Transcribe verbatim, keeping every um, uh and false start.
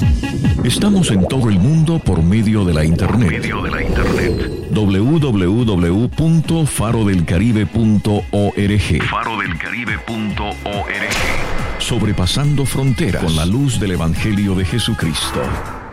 Estamos en todo el mundo por medio de la internet. Medio de la internet. doble u doble u doble u punto faro del caribe punto org. faro del caribe punto org. Sobrepasando fronteras con la luz del Evangelio de Jesucristo.